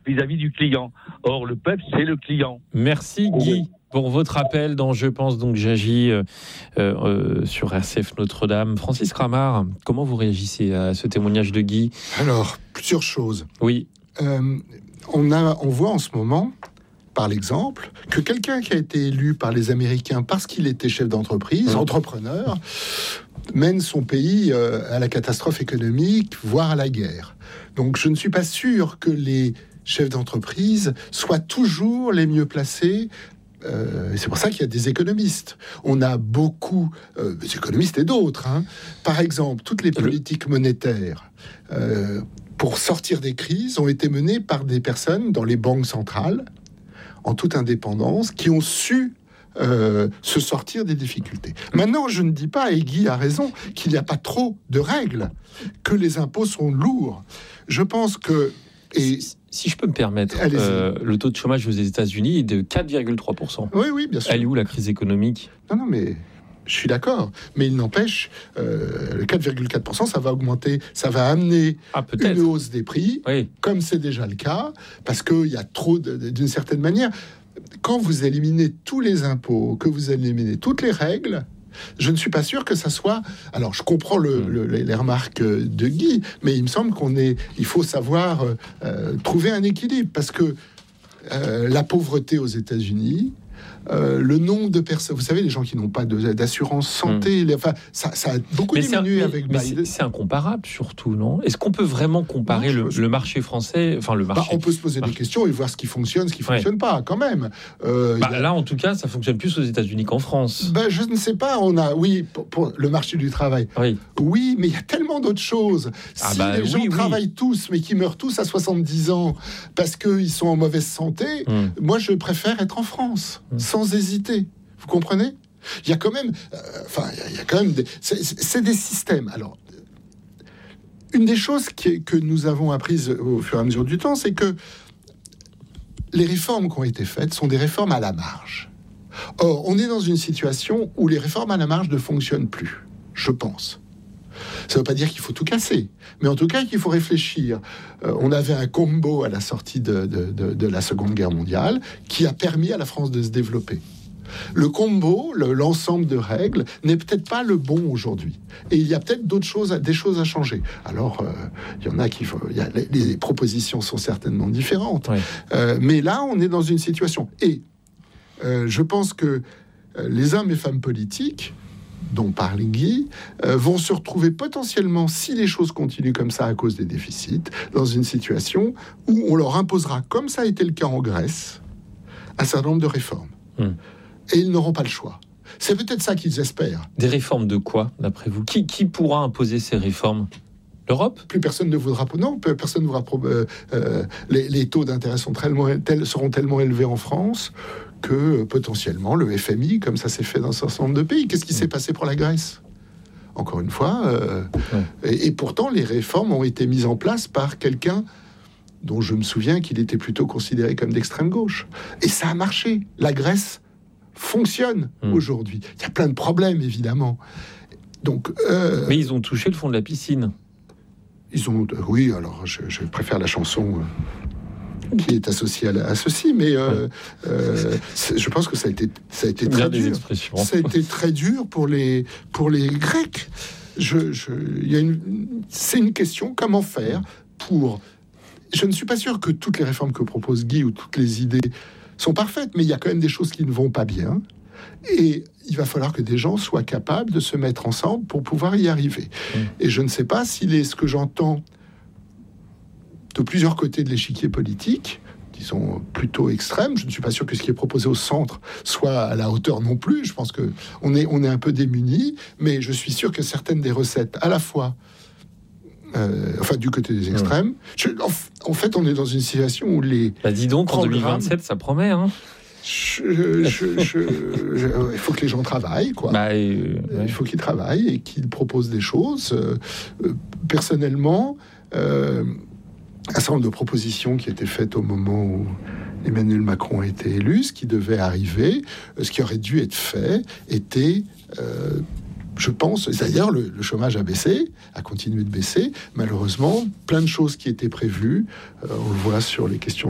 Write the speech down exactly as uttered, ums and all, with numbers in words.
vis-à-vis du client. Or, le peuple, c'est le client. Merci Guy pour votre appel dans Je pense donc j'agis euh, euh, sur R C F Notre-Dame. Francis Cramart, comment vous réagissez à ce témoignage de Guy ? Alors, plusieurs choses. Oui. Euh, on, a, on voit en ce moment, par l'exemple, que quelqu'un qui a été élu par les Américains parce qu'il était chef d'entreprise, mmh. entrepreneur, mène son pays euh, à la catastrophe économique, voire à la guerre. Donc je ne suis pas sûr que les chefs d'entreprise soient toujours les mieux placés. Euh, c'est pour ça qu'il y a des économistes. On a beaucoup euh, des économistes et d'autres. Hein. Par exemple, toutes les politiques monétaires euh, pour sortir des crises ont été menées par des personnes dans les banques centrales, en toute indépendance, qui ont su euh, se sortir des difficultés. Maintenant, je ne dis pas, et Guy a raison, qu'il n'y a pas trop de règles, que les impôts sont lourds. Je pense que... Et si, si je peux me permettre, euh, le taux de chômage aux États-Unis est de quatre virgule trois pour cent. Oui, oui, bien sûr. Elle est où la crise économique ? Non, non, mais... Je suis d'accord, mais il n'empêche, euh, le quatre virgule quatre pour cent, ça va augmenter, ça va amener ah, une hausse des prix, oui. comme c'est déjà le cas, parce qu'il y a trop, de, d'une certaine manière, quand vous éliminez tous les impôts, que vous éliminez toutes les règles, je ne suis pas sûr que ça soit... Alors, je comprends le, le, les remarques de Guy, mais il me semble qu'on est, il faut savoir euh, trouver un équilibre, parce que euh, la pauvreté aux États-Unis... Euh, le nombre de personnes, vous savez, les gens qui n'ont pas de, d'assurance santé, mmh. les, enfin, ça, ça a beaucoup mais diminué mais, avec mais Biden. C'est, c'est incomparable, surtout, non ? Est-ce qu'on peut vraiment comparer non, le, le marché français, enfin le marché bah, On peut se poser marché. des questions et voir ce qui fonctionne, ce qui ne ouais. fonctionne pas, quand même. Euh, bah, a... Là, en tout cas, ça fonctionne plus aux États-Unis qu'en France. Bah, je ne sais pas. On a, oui, pour, pour le marché du travail. Oui, oui, mais il y a tellement d'autres choses. Ah si bah, les gens oui, travaillent oui. tous, mais qui meurent tous à soixante-dix ans parce qu'ils sont en mauvaise santé, mmh. moi, je préfère être en France, mmh. sans hésiter. Vous comprenez ? Il y a quand même, euh, enfin, il y a quand même, des, c'est, c'est des systèmes. Alors, une des choses qui est, que nous avons apprises au fur et à mesure du temps, c'est que les réformes qui ont été faites sont des réformes à la marge. Or, on est dans une situation où les réformes à la marge ne fonctionnent plus, je pense. Ça ne veut pas dire qu'il faut tout casser, mais en tout cas qu'il faut réfléchir. Euh, on avait un combo à la sortie de, de, de, de la Seconde Guerre mondiale qui a permis à la France de se développer. Le combo, le, l'ensemble de règles, n'est peut-être pas le bon aujourd'hui. Et il y a peut-être d'autres choses, des choses à changer. Alors, euh, il y en a qui... Il y a, les, les propositions sont certainement différentes. Oui. Euh, mais là, on est dans une situation. Et euh, je pense que euh, les hommes et femmes politiques, dont parle Guy, euh, vont se retrouver potentiellement, si les choses continuent comme ça à cause des déficits, dans une situation où on leur imposera, comme ça a été le cas en Grèce, un certain nombre de réformes. Hum. Et ils n'auront pas le choix. C'est peut-être ça qu'ils espèrent. Des réformes de quoi, d'après vous ? Qui, qui pourra imposer ces réformes ? L'Europe ? Plus personne ne voudra... Non, personne ne voudra... Euh, euh, les, les taux d'intérêt sont tellement, tel, seront tellement élevés en France que euh, potentiellement le F M I, comme ça s'est fait dans un certain nombre de pays. Qu'est-ce qui mmh. s'est passé pour la Grèce ? Encore une fois. Euh, mmh. et, et pourtant, les réformes ont été mises en place par quelqu'un dont je me souviens qu'il était plutôt considéré comme d'extrême gauche. Et ça a marché. La Grèce fonctionne mmh. aujourd'hui. Il y a plein de problèmes, évidemment. Donc, euh, mais ils ont touché le fond de la piscine. Ils ont... Oui, alors, je, je préfère la chanson euh, qui est associée à, la, à ceci, mais euh, ouais. euh, je pense que ça a été, ça a été très dur. Ça a été très dur pour les, pour les Grecs. Je, je, y a une, c'est une question, comment faire pour... Je ne suis pas sûr que toutes les réformes que propose Guy ou toutes les idées sont parfaites, mais il y a quand même des choses qui ne vont pas bien. Et il va falloir que des gens soient capables de se mettre ensemble pour pouvoir y arriver. Mmh. Et je ne sais pas s'il est ce que j'entends de plusieurs côtés de l'échiquier politique, qui sont plutôt extrêmes. Je ne suis pas sûr que ce qui est proposé au centre soit à la hauteur non plus. Je pense qu'on est, on est un peu démunis, mais je suis sûr que certaines des recettes, à la fois Euh, enfin, du côté des extrêmes. Mmh. Je, en, en fait, on est dans une situation où les... Bah dis donc, en deux mille vingt-sept, ça promet, hein. Je, je, je, je, il faut que les gens travaillent, quoi. Bah, euh, ouais. Il faut qu'ils travaillent et qu'ils proposent des choses. Euh, personnellement, euh, un certain nombre de propositions qui étaient faites au moment où Emmanuel Macron a été élu, ce qui devait arriver, ce qui aurait dû être fait, était... Euh, Je pense, d'ailleurs, le, le chômage a baissé, a continué de baisser. Malheureusement, plein de choses qui étaient prévues, euh, on le voit sur les questions